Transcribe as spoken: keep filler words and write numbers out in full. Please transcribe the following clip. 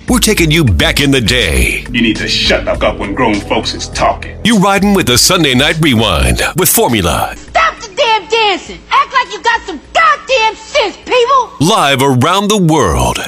We're taking you back in the day. You need to shut the fuck up when grown folks is talking. You riding with the Sunday Night Rewind with Formula. Stop the damn dancing. Act like you got some goddamn sense, people. Live around the world.